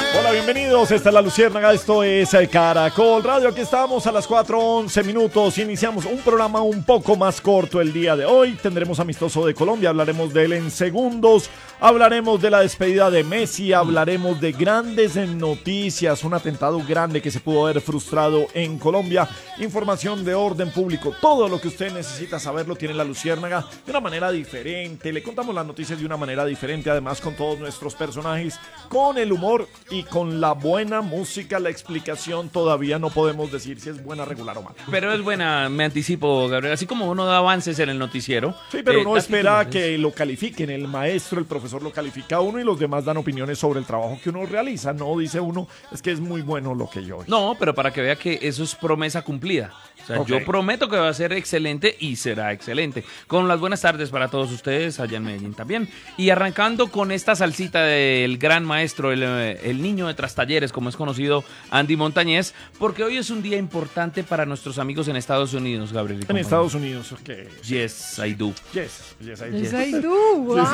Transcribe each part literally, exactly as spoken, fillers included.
Hola, bienvenidos, esta es La Luciérnaga, esto es Caracol Radio, aquí estamos a las cuatro once minutos, iniciamos un programa un poco más corto el día de hoy, tendremos Amistoso de Colombia, hablaremos de él en segundos, hablaremos de la despedida de Messi, hablaremos de grandes noticias, un atentado grande que se pudo haber frustrado en Colombia, información de orden público, todo lo que usted necesita saber lo tiene La Luciérnaga de una manera diferente, le contamos las noticias de una manera diferente, además con todos nuestros personajes, con el humor y con la buena música. La explicación todavía no podemos decir si es buena, regular o mala. Pero es buena, me anticipo, Gabriel. Así como uno da avances en el noticiero. Sí, pero eh, uno espera que lo califiquen. El maestro, el profesor lo califica a uno y los demás dan opiniones sobre el trabajo que uno realiza. No dice uno, es que es muy bueno lo que yo hice. No, pero para que vea que eso es promesa cumplida. O sea, Okay. yo prometo que va a ser excelente y será excelente. Con las buenas tardes para todos ustedes allá en Medellín también. Y arrancando con esta salsita del gran maestro, el, el niño de Trastalleres, como es conocido, Andy Montañez, porque hoy es un día importante para nuestros amigos en Estados Unidos, Gabriel. En Estados Unidos, ok. Yes, I do. Yes, yes, I Yes, do. I do. Wow. Yes,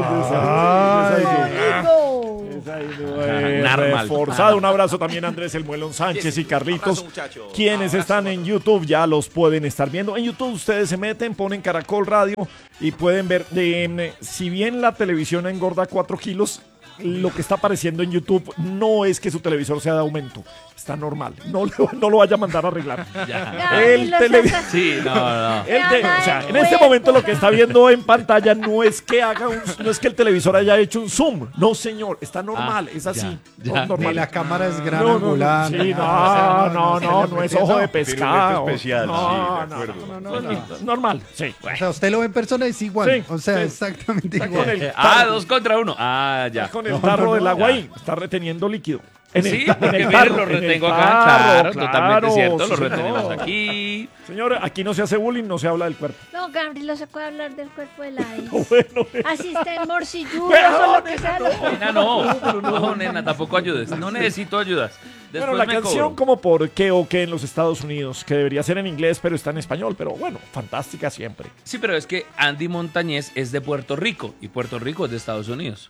I do. Bonito. Yes, I do. Eh, Normal. Reforzado. Un abrazo también a Andrés El Muelón Sánchez y Carlitos, Abrazo, quienes Abrazo, están en YouTube, ya los pueden estar viendo. En YouTube ustedes se meten, ponen Caracol Radio y pueden ver, eh, si bien la televisión engorda cuatro kilos, lo que está apareciendo en YouTube no es que su televisor sea de aumento, está normal, no, le- no lo vaya a mandar a arreglar. Ya. El tele- Sí, no, no. El te- o sea, en este momento lo que está viendo en pantalla no es que haga un, no es que el televisor haya hecho un zoom, no señor, está normal, Ah, es así, ya, no- ya. normal. Ni la cámara es gran No, no, no, angular. sí, ni no, nada, o sea, no, no, se no, le es mete- ojo de no. pescado. especial, no, sí, de no, acuerdo. no, no, no, normal, sí. O sea, usted lo ve en persona y es igual. Sí, o sea, sí. exactamente Está igual. con el Ah, tarro, dos contra uno. Ah, ya. está con el No, tarro no, no, del agua ya. ahí, está reteniendo líquido. En el, Sí, ta- en porque el miren, tarro, lo en el retengo acá, tarro, claro, claro, totalmente cierto, sí, lo señor. retenemos aquí. Señor, aquí no se hace bullying, no se habla del cuerpo. No, Gabriel, no se puede hablar del cuerpo de la ex. Bueno, Así estén morcilludos Pero, o lo que sea. lo- Nena, no, no, nena, tampoco ayudes. No necesito ayudas. Después bueno, la me canción cobro. como por qué o qué en los Estados Unidos, que debería ser en inglés, pero está en español, pero bueno, fantástica siempre. Sí, pero es que Andy Montañez es de Puerto Rico y Puerto Rico es de Estados Unidos.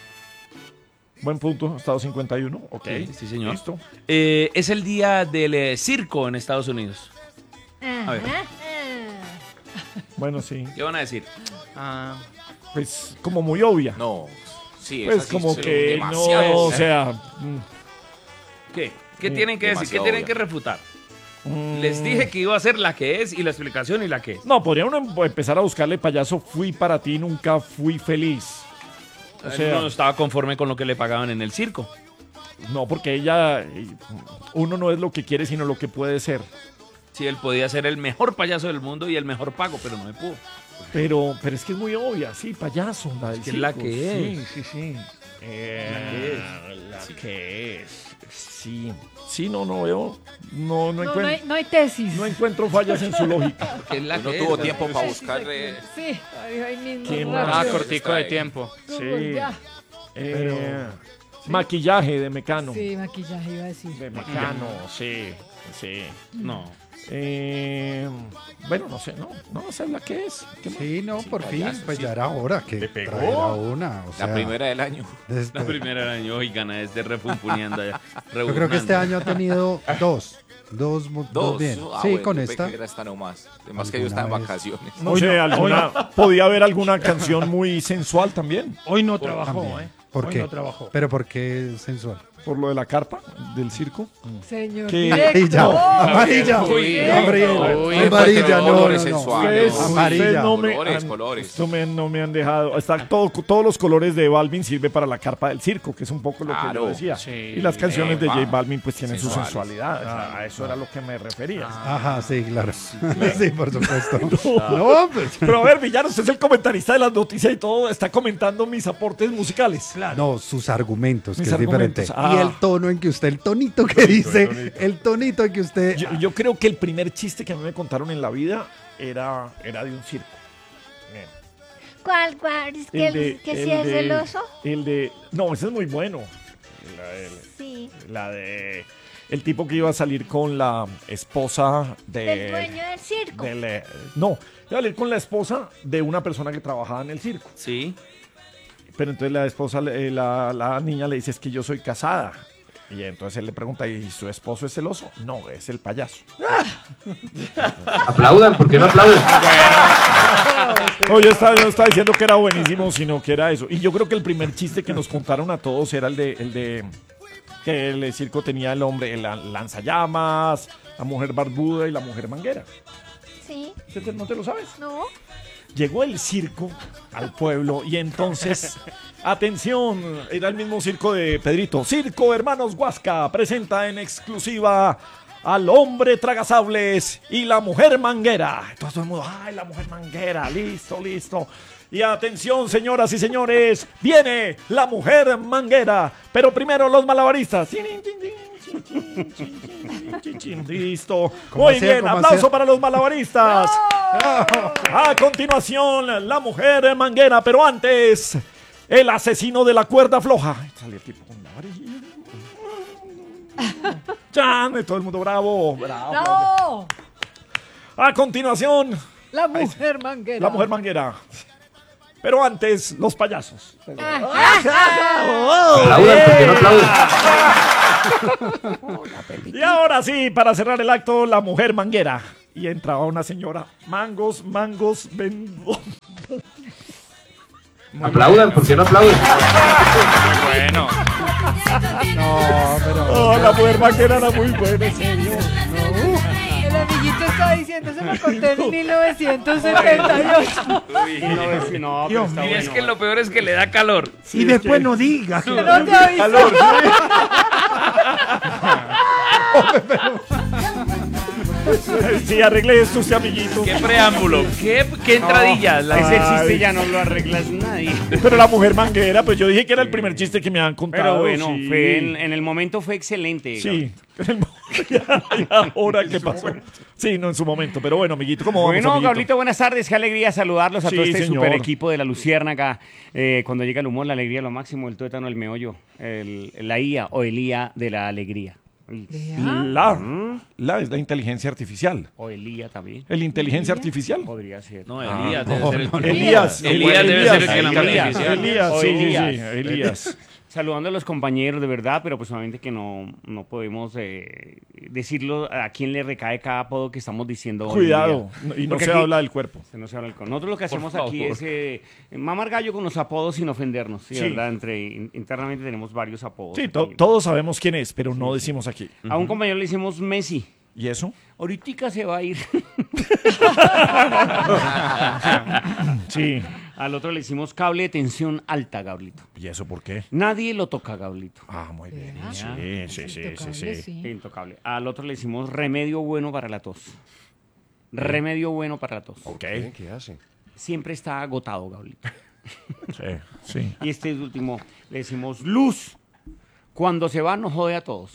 Buen punto, Estado cincuenta y uno, ok. Sí, sí, señor. Listo. Eh, es el día del eh, circo en Estados Unidos. A ver. Ajá. Bueno, sí. ¿Qué van a decir? Pues como muy obvia. No, sí, pues esa sí como se lo- que demasiado. no, o sea... mm, ¿Qué? ¿Qué Sí, tienen que decir? ¿Qué demasiado tienen obvio. que refutar? mm, Les dije que iba a ser la que es y la explicación y la que es. No, podría uno em- empezar a buscarle payaso, fui para ti, nunca fui feliz. O Él sea, no estaba conforme con lo que le pagaban en el circo. no, porque ella, eh, uno no es lo que quiere, sino lo que puede ser. Sí, él podía ser el mejor payaso del mundo y el mejor pago, pero no me pudo. Pero, pero es que es muy obvia, sí, payaso. La del que es la circo, que sí, es. Sí, sí, Eh, La que es. Sí, sí, no, no veo, no, no, No, no, encuentro, hay, no hay tesis. no encuentro fallas en su lógica. Que es la No que tuvo es. tiempo para Sí, buscar. sí, eh, Sí, ahí, ahí mismo. ¿Quién rápido. más? Ah, cortico de tiempo. Google, Sí. ya. Eh, Maquillaje de Mecano. Sí, maquillaje iba a decir. De Mecano, sí, sí. No. Eh, bueno, no sé, no, no, esa es la que es. ¿Qué más? Sí, no, por fin, payaso, pues sí. ya era hora que Le pegó. trajera una. O sea, La primera del año. desde- La primera del año, oigan, es de refumpuneando allá. yo creo que este año ha tenido dos. Dos, mu- dos, Dos. bien. Ah, sí, bueno, con yo pensé esta. que era esta nomás. Además que yo Alguna estaba en vez. vacaciones. No Hoy sé, no, alguna, podía haber alguna canción muy sensual también, Hoy no trabajó, También. ¿eh? ¿Por Hoy qué? no trabajó. Pero ¿por qué sensual? por lo de la carpa del circo. Señor. ¿Qué? director. Amarilla, amarilla. Uy, Gabriel, uy, amarilla, pero no, colores no, no. sensuales. Ustedes- Uy, amarilla. no me colores, han- colores. esto me- no me han dejado. Está todo, todos los colores de Balvin sirve para la carpa del circo, que es un poco lo que Claro, yo decía. sí. Y las canciones de Epa. J Balvin pues tienen su Sensuales. sensualidad. O sea, a eso era lo que me refería. Ajá, sí, claro. Sí, por supuesto. No, pues. Pero a ver, Villano, usted es el comentarista de las noticias y todo, está comentando mis aportes musicales. No, sus argumentos, que Mis es argumentos, diferente. ah. Y el tono en que usted, el tonito que dice, el tonito en que usted... Yo, yo creo que el primer chiste que a mí me contaron en la vida era, era de un circo. Bien. ¿Cuál, cuál? ¿Es que, El el, de- que el si es de- el oso? El de... No, ese es muy bueno. La de, Sí. la de... El tipo que iba a salir con la esposa de... Del dueño del circo. del, eh, no, iba a salir con la esposa de una persona que trabajaba en el circo. Sí. Pero entonces la esposa, eh, la, la niña le dice, es que yo soy casada. Y entonces él le pregunta, ¿y su esposo es celoso? No, es el payaso. Aplaudan, ¿por qué no aplauden? No, yo estaba, yo no estaba diciendo que era buenísimo, sino que era eso. Y yo creo que el primer chiste que nos contaron a todos era el de, el de que el circo tenía el hombre, el lanzallamas, la mujer barbuda y la mujer manguera. Sí. ¿No te lo sabes? No. Llegó el circo al pueblo y entonces, atención, era el mismo circo de Pedrito. Circo Hermanos Huasca presenta en exclusiva al hombre tragasables y la mujer manguera. Entonces todo el mundo, ay, la mujer manguera, listo, listo. Y atención, señoras y señores, viene la mujer manguera, pero primero los malabaristas. Listo. Muy hacía, bien, cómo aplauso hacía? para los malabaristas. A continuación, la mujer manguera, pero antes, el asesino de la cuerda floja. Sale el tipo con la varilla. ¡Chan! Y todo el mundo bravo. Bravo. No. A continuación, La mujer manguera. la mujer manguera. Pero antes, los payasos. Aplaudan, ¿por qué no aplauden? Y ahora sí, para cerrar el acto, la mujer manguera. Y entraba una señora. Mangos, mangos, vendo. Aplaudan, ¿por qué no aplauden? Muy bueno. No, pero... Oh, la mujer manguera era muy buena, en serio. El amiguito está diciendo, se lo conté en mil novecientos setenta y ocho. No, es- no, pero está Y es bueno. que lo peor es que le da calor. y después no digas. que- No te aviso. Sí, arregle esto, usted, amiguito. Qué preámbulo, qué, qué entradilla. La- Ese Ay. chiste ya no lo arreglas nadie. Pero la mujer manguera, pues yo dije que era el primer chiste que me han contado. Pero bueno, sí. fue en, en el momento fue excelente. Sí. ¿Y ahora qué pasó? Sí, no en su momento. Pero bueno, amiguito, ¿cómo vamos, Bueno, amiguito? Gablito, buenas tardes. Qué alegría saludarlos a Sí, todo este señor. super equipo de la Luciérnaga. Eh, cuando llega el humor, la alegría, lo máximo, el tuétano, el meollo, el, la I A o el I A de la alegría. La, la es la inteligencia artificial. O el I A también. ¿El inteligencia artificial? Podría ser. No, Elías debe ser el que Elías. Elías debe ser el que Elías. enamora artificial. Elías, O sí, sí, Elías. sí, Elías. Saludando a los compañeros, de verdad, pero pues obviamente que no, no podemos eh, decirlo a quién le recae cada apodo que estamos diciendo hoy Cuidado, día. y no Porque se aquí- habla del cuerpo. Se nos habla el con. Nosotros lo que hacemos aquí favor. es eh, mamar gallo con los apodos sin ofendernos, ¿sí? Sí. ¿Verdad? Entre, in- internamente tenemos varios apodos. Sí, aquí. to- todos sabemos quién es, pero no decimos aquí. A un compañero le hicimos Messi. ¿Y eso? Ahorita se va a ir. Sí. Al otro le hicimos cable de tensión alta, Gablito. ¿Y eso por qué? Nadie lo toca, Gablito. Ah, muy bien. Vea. Sí, sí, sí, sí, sí. Sí. Intocable. Al otro le hicimos remedio bueno para la tos. Remedio bueno para la tos. Ok. ¿Qué hace? Siempre está agotado, Gablito. Sí, sí. Y este último le decimos luz. Cuando se va nos jode a todos.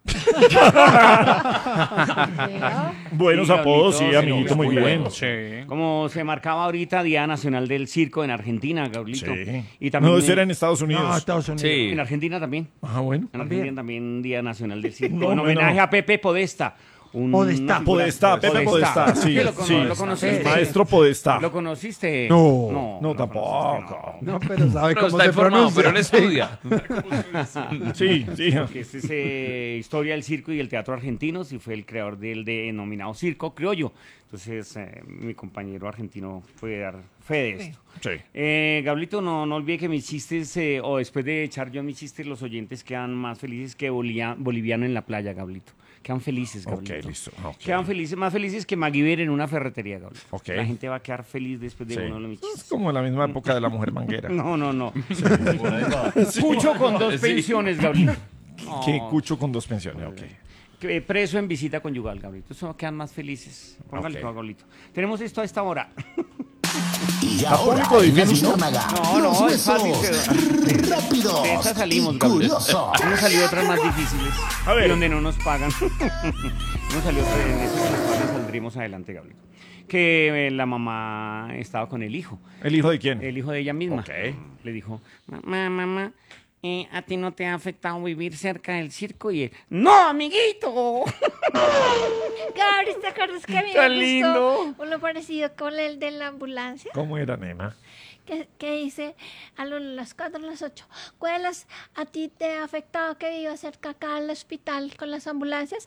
Vea. Buenos Sí, apodos, sí, Gablito, amiguito, muy muy bien. bueno. Sí. Como se marcaba ahorita Día Nacional del Circo en Argentina, Gablito. Sí. Y también No, eso en- era en Estados Unidos. No, Estados Unidos. Sí. en Argentina también. Ah, bueno. En Argentina también Día Nacional del Circo. No, en bueno. homenaje a Pepe Podesta. Un, Podestá. una figura- Podestá, Pepe Podestá, sí, ¿Qué lo, cono- sí. lo conociste? Maestro Podestá. ¿Lo conociste? No, no, lo tampoco. conociste, No, pero sabe Pero cómo está se informado, pronuncia. pero él estudia. Sí, sí. no. Que este es eh, Historia del Circo y el Teatro Argentinos y fue el creador del denominado Circo Criollo. Entonces, eh, mi compañero argentino puede dar fe de esto. Sí. Eh, Gablito, no, no olvide que mis chistes, eh, o después de echar yo mis chistes, los oyentes quedan más felices que bolia- boliviano en la playa, Gablito. Quedan felices, Ok, Gablito. listo. Ok. Quedan felices, más felices que MacGyver en una ferretería, Gablito. Ok. La gente va a quedar feliz después de Sí. uno de mis Es chistes. como en la misma época de la mujer manguera. No, no, no. Cucho con dos Sí. pensiones, Gablito. Que No. cucho con dos pensiones, ok. Que preso en visita conyugal, Gablito. Eso quedan más felices. Póngale, Ok. todo, Gablito. Tenemos esto a esta hora. Y Está ahora, público en la difícil, ¿no? Luciérnaga, No, no, los es fácil, huesos pero- rápidos De esta salimos, y Gablito. curiosos. Hemos salido otras más difíciles. A ver. Y donde no nos pagan. Hemos salido otras en esas en las cuales saldremos adelante, Gablito. Que eh, la mamá estaba con el hijo. ¿El hijo de quién? El hijo de ella misma. Ok. Le dijo, mamá, mamá, eh, ¿a ti no te ha afectado vivir cerca del circo? Y él, ¡no, amiguito! Gabri, ¿te acuerdas que a mí Tan me lindo. gustó uno parecido con el de la ambulancia? ¿Cómo era, nena? que, que dice a lo- las cuatro, a las ocho. Cuelas, ¿a ti te ha afectado que viva cerca acá al hospital con las ambulancias?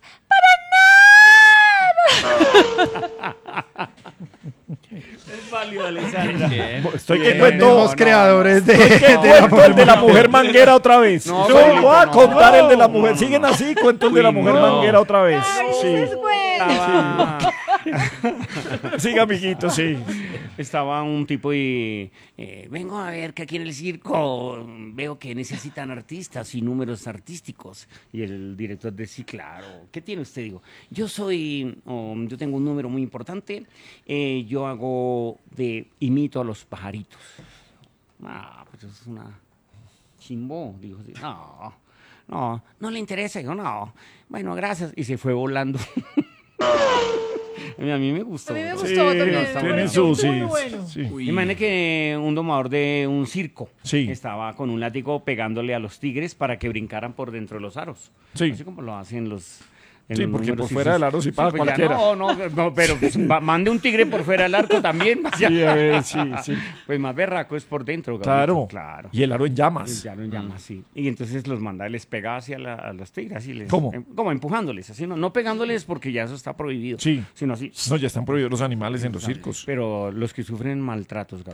Es válido, Alessandra. Bien. Estoy que Bien. cuento. Tenemos no, creadores de, Estoy que de la cuento el de la mujer manguera otra vez. No, Yo Felipe, voy a no. contar el de la mujer. No, no, Siguen no. así, cuento el de la Uy, mujer no. manguera otra vez. Ay, Sí. ese es bueno. Estaba, Siga, amiguito, sí. estaba un tipo y eh, vengo a ver que aquí en el circo veo que necesitan artistas y números artísticos. Y el director decía, sí, claro, ¿qué tiene usted? Digo, yo soy, oh, yo tengo un número muy importante, eh, yo hago de, imito a los pajaritos. Ah, pues es una chimbo, dijo, sí, no, no, no le interesa, digo, no, bueno, gracias, y se fue volando. A mí me gustó. A mí me Sí, gustó también. está tiene bueno. su, sí, Muy bueno. sí. Imagínate que un domador de un circo Sí. estaba con un látigo pegándole a los tigres para que brincaran por dentro de los aros. Sí. Así como lo hacen los... en Sí, los porque números por y fuera sus- del aro sí pasa pues ya cualquiera. No, no, no, pero pues, va- mande un tigre por fuera del arco también. vaya. Sí, a ver, sí, sí. Pues más berraco es por dentro. Gabriel. Claro. Claro. Y el aro en llamas. Ya lo llama así. Y entonces los manda, les pega hacia la- a los tigres. Así les, ¿Cómo? em- como empujándoles, así no, no pegándoles porque ya eso está prohibido. Sí. Sino así. No, ya están prohibidos los animales en los circos. Pero los que sufren maltratos, Gabriel.